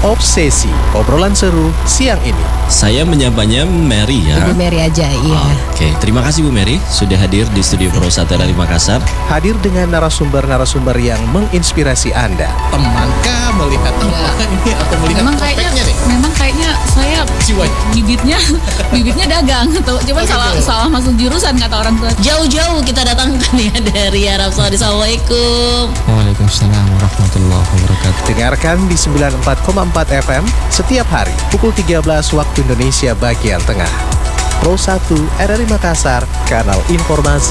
Obsesi, obrolan seru siang ini. Saya menyapanya Mary ya. Ibu Mary aja, iya. Oke, terima kasih Bu Mary sudah hadir di studio Pro 1 dari Makassar. Hadir dengan narasumber-narasumber yang menginspirasi Anda. Temankah melihat teman ini atau melihat prospeknya nih? Memang kayaknya saya bibitnya dagang tuh. Cuman salah masuk jurusan kata orang tua. Jauh-jauh kita datangkan ya dari Arab Saudi. Assalamualaikum. Waalaikumsalam warahmatullahi wabarakatuh. Dengarkan di 94,4 FM setiap hari pukul 13 waktu Indonesia bagian tengah. Pro 1 RRI Makassar, kanal informasi